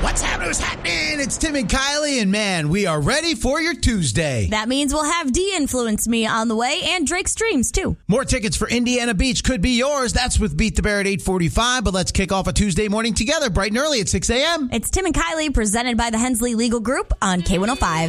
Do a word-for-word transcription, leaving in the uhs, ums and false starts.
What's happening? What's happening? It's Tim and Kylie, and man, we are ready for your Tuesday. That means we'll have De-Influence Me on the way, and Drake Streams, too. More tickets for Indiana Beach could be yours. That's with Beat the Bear at eight forty-five, but let's kick off a Tuesday morning together, bright and early at six a.m. It's Tim and Kylie, presented by the Hensley Legal Group on K one oh five.